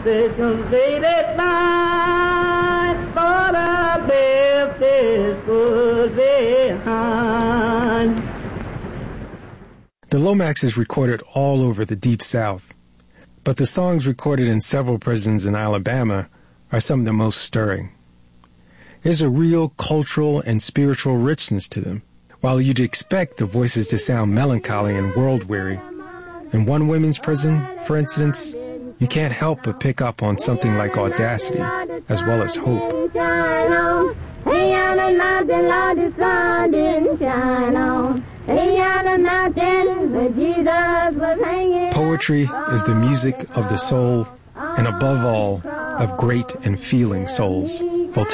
circumvented line, for the left is good behind. The Lomaxes recorded all over the Deep South, but the songs recorded in several prisons in Alabama are some of the most stirring. There's a real cultural and spiritual richness to them, while you'd expect the voices to sound melancholy and world-weary. In one women's prison, for instance, you can't help but pick up on something like audacity, as well as hope. Poetry is the music of the soul, and above all, of great and feeling souls.